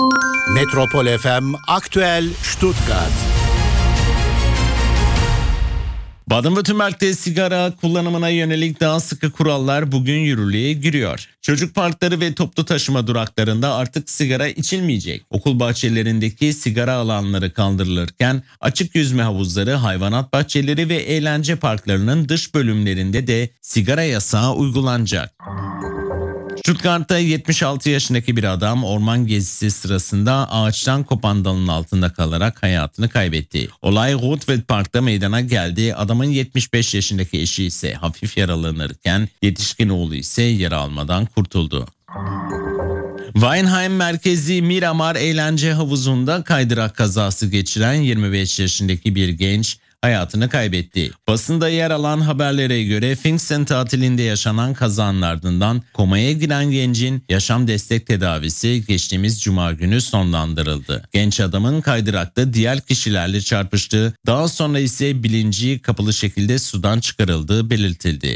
Metropol FM Aktüel Stuttgart. Baden-Württemberg'de sigara kullanımına yönelik daha sıkı kurallar bugün yürürlüğe giriyor. Çocuk parkları ve toplu taşıma duraklarında artık sigara içilmeyecek. Okul bahçelerindeki sigara alanları kaldırılırken açık yüzme havuzları, hayvanat bahçeleri ve eğlence parklarının dış bölümlerinde de sigara yasağı uygulanacak. Stuttgart'ta 76 yaşındaki bir adam orman gezisi sırasında ağaçtan kopan dalın altında kalarak hayatını kaybetti. Olay Rotwald Park'ta meydana geldi. Adamın 75 yaşındaki eşi ise hafif yaralanırken yetişkin oğlu ise yara almadan kurtuldu. Weinheim merkezi Miramar eğlence havuzunda kaydırak kazası geçiren 25 yaşındaki bir genç hayatını kaybetti. Basında yer alan haberlere göre Pfingsten tatilinde yaşanan kazanın ardından komaya giren gencin yaşam destek tedavisi geçtiğimiz cuma günü sonlandırıldı. Genç adamın kaydırakta diğer kişilerle çarpıştığı, daha sonra ise bilinci kapalı şekilde sudan çıkarıldığı belirtildi.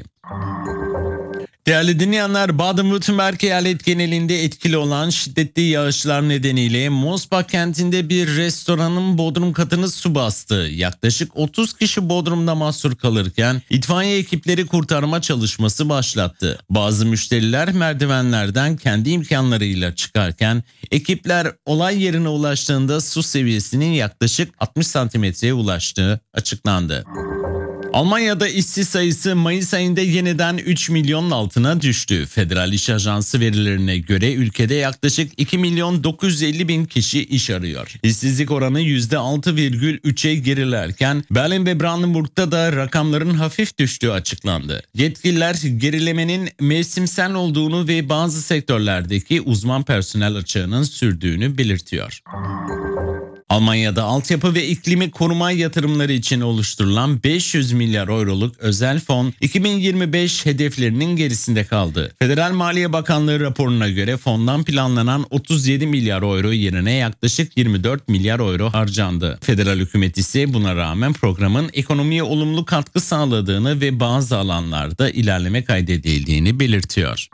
Değerli dinleyenler, Baden-Württemberg eyalet genelinde etkili olan şiddetli yağışlar nedeniyle Mosbach kentinde bir restoranın bodrum katını su bastı. Yaklaşık 30 kişi bodrumda mahsur kalırken itfaiye ekipleri kurtarma çalışması başlattı. Bazı müşteriler merdivenlerden kendi imkanlarıyla çıkarken ekipler olay yerine ulaştığında su seviyesinin yaklaşık 60 santimetreye ulaştığı açıklandı. Almanya'da işsiz sayısı Mayıs ayında yeniden 3 milyonun altına düştü. Federal İş Ajansı verilerine göre ülkede yaklaşık 2 milyon 950 bin kişi iş arıyor. İşsizlik oranı %6,3'e gerilerken Berlin ve Brandenburg'da da rakamların hafif düştüğü açıklandı. Yetkililer gerilemenin mevsimsel olduğunu ve bazı sektörlerdeki uzman personel açığının sürdüğünü belirtiyor. Almanya'da altyapı ve iklimi koruma yatırımları için oluşturulan 500 milyar euroluk özel fon 2025 hedeflerinin gerisinde kaldı. Federal Maliye Bakanlığı raporuna göre fondan planlanan 37 milyar euro yerine yaklaşık 24 milyar euro harcandı. Federal hükümet ise buna rağmen programın ekonomiye olumlu katkı sağladığını ve bazı alanlarda ilerleme kaydedildiğini belirtiyor.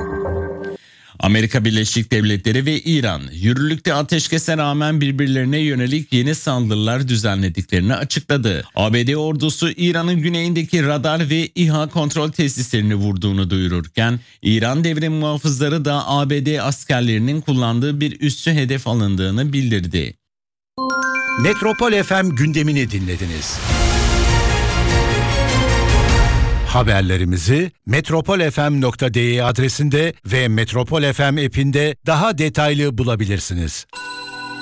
Amerika Birleşik Devletleri ve İran yürürlükte ateşkese rağmen birbirlerine yönelik yeni saldırılar düzenlediklerini açıkladı. ABD ordusu İran'ın güneyindeki radar ve İHA kontrol tesislerini vurduğunu duyururken İran devrim muhafızları da ABD askerlerinin kullandığı bir üssü hedef alındığını bildirdi. Metropol FM gündemini dinlediniz. Haberlerimizi metropolfm.de adresinde ve Metropol FM app'inde daha detaylı bulabilirsiniz.